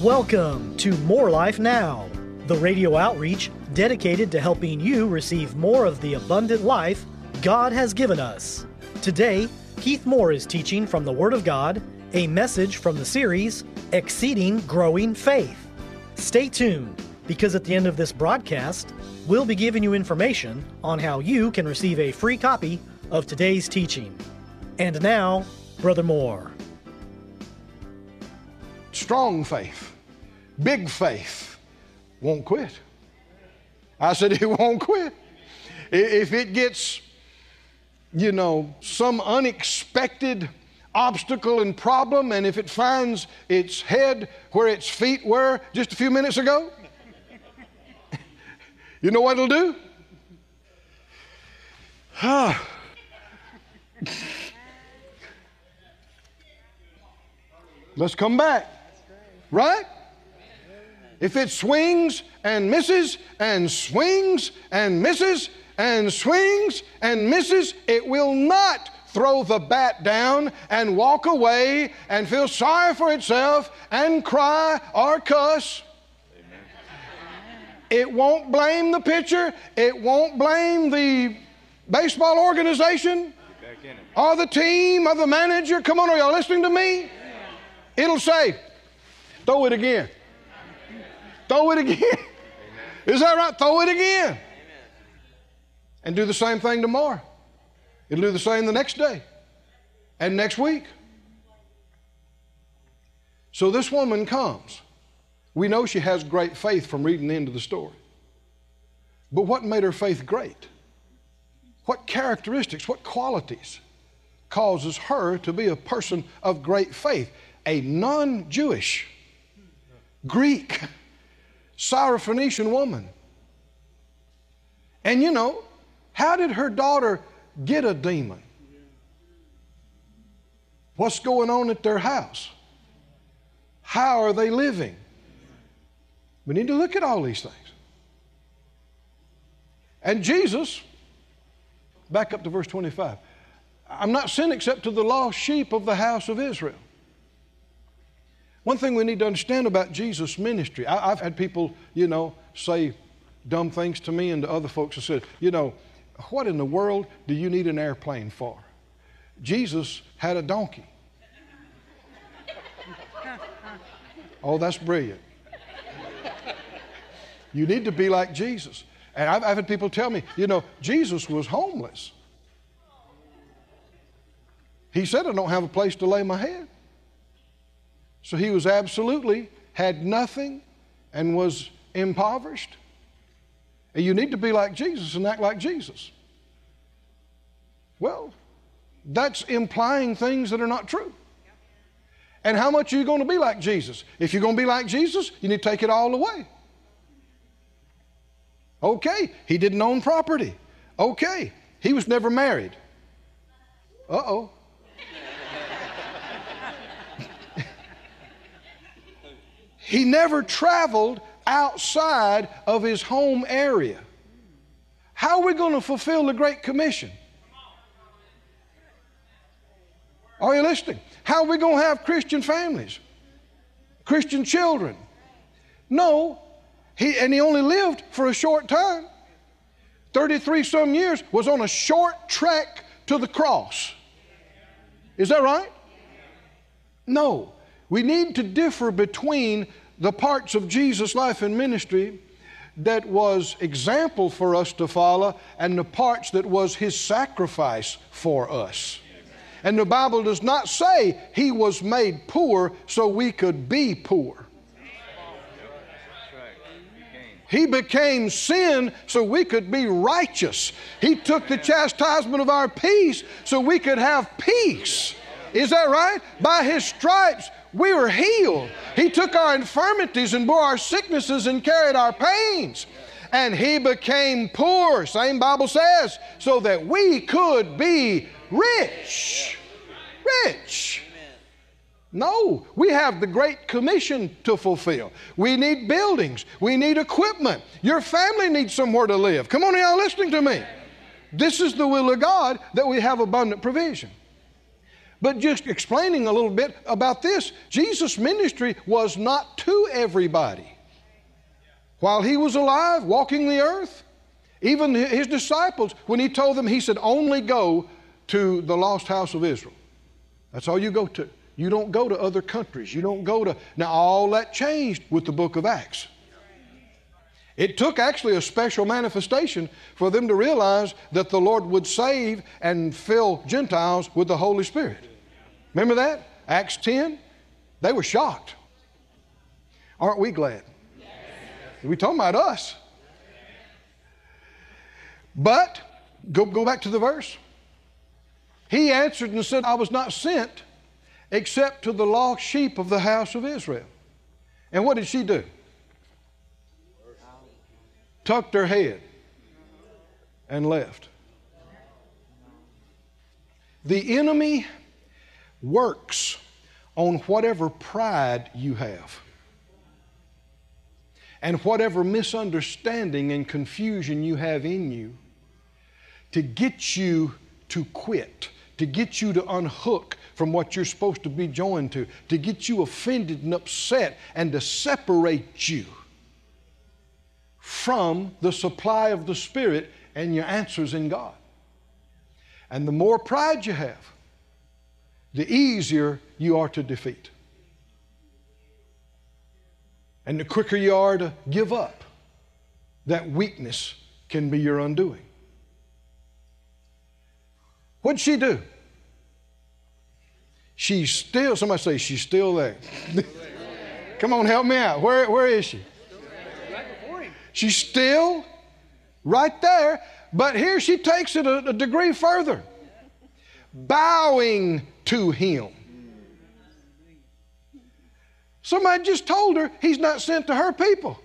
Welcome to More Life Now, the radio outreach dedicated to helping you receive more of the abundant life God has given us. Today, Keith Moore is teaching from the Word of God, a message from the series, Exceeding Growing Faith. Stay tuned, because at the end of this broadcast, we'll be giving you information on how you can receive a free copy of today's teaching. And now, Brother Moore. Strong faith, big faith, won't quit. I said it won't quit. If it gets, some unexpected obstacle and problem, and if it finds its head where its feet were just a few minutes ago, you know what it'll do? Let's come back. Right? If it swings and misses and swings and misses and swings and misses, it will not throw the bat down and walk away and feel sorry for itself and cry or cuss. Amen. It won't blame the pitcher. It won't blame the baseball organization or the team or the manager. Come on, are y'all listening to me? It'll say, throw it again. Throw it again. Amen. Is that right? Throw it again. Amen. And do the same thing tomorrow. It'll do the same the next day and next week. So this woman comes. We know she has great faith from reading the end of the story. But what made her faith great? What characteristics, what qualities causes her to be a person of great faith? A non-Jewish, Greek, Syrophoenician woman. And how did her daughter get a demon? What's going on at their house? How are they living? We need to look at all these things. And Jesus, back up to verse 25, I'm not sent except to the lost sheep of the house of Israel. One thing we need to understand about Jesus' ministry, I've had people, say dumb things to me and to other folks and said, what in the world do you need an airplane for? Jesus had a donkey. Oh, that's brilliant. You need to be like Jesus. And I've had people tell me, Jesus was homeless. He said, I don't have a place to lay my head. So he was had nothing and was impoverished. And you need to be like Jesus and act like Jesus. Well, that's implying things that are not true. And how much are you going to be like Jesus? If you're going to be like Jesus, you need to take it all away. Okay, he didn't own property. Okay, he was never married. Uh-oh. He never traveled outside of his home area. How are we going to fulfill the Great Commission? Are you listening? How are we going to have Christian families? Christian children? No. He only lived for a short time. 33 some years, was on a short trek to the cross. Is that right? No. We need to differ between the parts of Jesus' life and ministry that was example for us to follow and the parts that was his sacrifice for us. And the Bible does not say he was made poor so we could be poor. He became sin so we could be righteous. He took the chastisement of our peace so we could have peace. Is that right? By his stripes we were healed. He took our infirmities and bore our sicknesses and carried our pains. And he became poor, same Bible says, so that we could be rich. Rich. No, we have the Great Commission to fulfill. We need buildings. We need equipment. Your family needs somewhere to live. Come on, y'all listening to me. This is the will of God, that we have abundant provision. But just explaining a little bit about this, Jesus' ministry was not to everybody. While he was alive, walking the earth, even his disciples, when he told them, he said, only go to the lost house of Israel. That's all you go to. You don't go to other countries. You don't go to... Now, all that changed with the book of Acts. It took actually a special manifestation for them to realize that the Lord would save and fill Gentiles with the Holy Spirit. Remember that? Acts 10? They were shocked. Aren't we glad? We're talking about us. But, go back to the verse. He answered and said, I was not sent except to the lost sheep of the house of Israel. And what did she do? Tucked her head and left. The enemy works on whatever pride you have and whatever misunderstanding and confusion you have in you to get you to quit, to get you to unhook from what you're supposed to be joined to get you offended and upset and to separate you from the supply of the Spirit and your answers in God. And the more pride you have, the easier you are to defeat. And the quicker you are to give up, that weakness can be your undoing. What'd she do? She's still, somebody say, she's still there. Come on, help me out. Where is she? She's still right there, but here she takes it a degree further. Bowing to him. Somebody just told her he's not sent to her people.